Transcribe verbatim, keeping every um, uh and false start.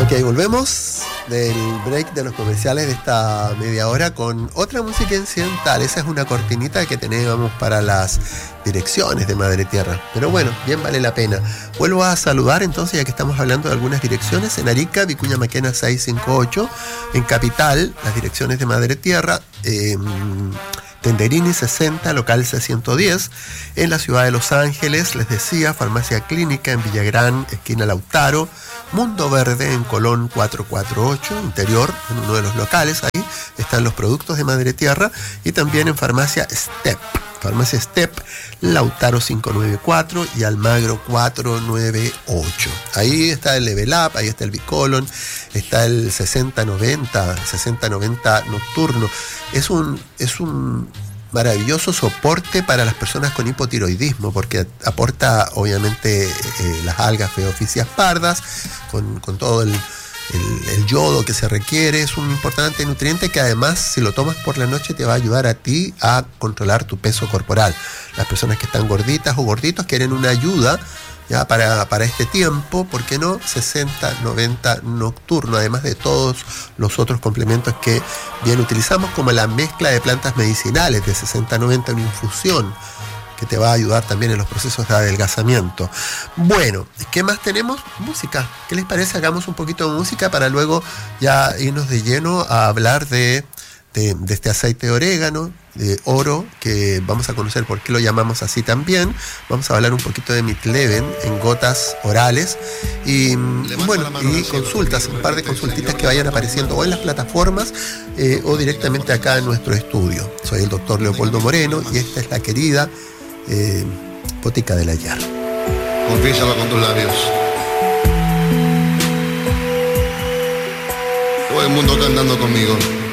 Ok, volvemos del break de los comerciales de esta media hora con otra música incidental. Esa es una cortinita que teníamos para las direcciones de Madre Tierra. Pero bueno, bien vale la pena. Vuelvo a saludar entonces, ya que estamos hablando de algunas direcciones. En Arica, Vicuña Maquena seiscientos cincuenta y ocho. En Capital, las direcciones de Madre Tierra. Eh, Tenderini sesenta, local C ciento diez. En la ciudad de Los Ángeles, les decía, Farmacia Clínica en Villagrán, esquina Lautaro. Mundo Verde en Colón cuatrocientos cuarenta y ocho, interior, en uno de los locales. Ahí están los productos de Madre Tierra. Y también en Farmacia Step. Farmacia Step, Lautaro quinientos noventa y cuatro y Almagro cuatrocientos noventa y ocho. Ahí está el Level Up, ahí está el Bicolon, está el sesenta noventa, sesenta noventa nocturno. Es un, es un maravilloso soporte para las personas con hipotiroidismo, porque aporta obviamente eh, las algas feoficias pardas, con, con todo el... El, el yodo que se requiere. Es un importante nutriente que además, si lo tomas por la noche, te va a ayudar a ti a controlar tu peso corporal. Las personas que están gorditas o gorditos quieren una ayuda ya para, para este tiempo, ¿por qué no? sesenta noventa nocturno, además de todos los otros complementos que bien utilizamos, como la mezcla de plantas medicinales de sesenta noventa, una infusión que te va a ayudar también en los procesos de adelgazamiento. Bueno, ¿qué más tenemos? Música. ¿Qué les parece? Hagamos un poquito de música para luego ya irnos de lleno a hablar de, de, de este aceite de orégano, de oro, que vamos a conocer por qué lo llamamos así también. Vamos a hablar un poquito de Mitleven en gotas orales y bueno, y consultas, un par de consultitas que vayan apareciendo o en las plataformas eh, o directamente acá en nuestro estudio. Soy el doctor Leopoldo Moreno y esta es la querida Eh, Botica del Ayer. Confiésalo con tus labios. Todo el mundo cantando conmigo.